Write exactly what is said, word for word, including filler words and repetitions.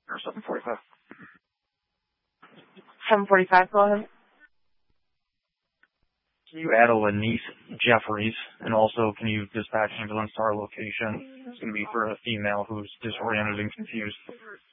or seven forty-five. seven forty-five, go ahead. Can you add a Lanice Jeffries, and also can you dispatch ambulance to our location? It's going to be for a female who's disoriented and confused.